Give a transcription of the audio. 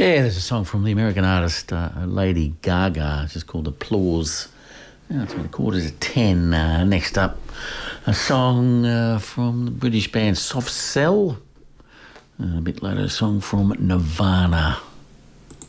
Yeah, there's a song from the American artist Lady Gaga. It's just called Applause. Now it's been 9:45. Next up, a song from the British band Soft Cell. A bit later, a song from Nirvana.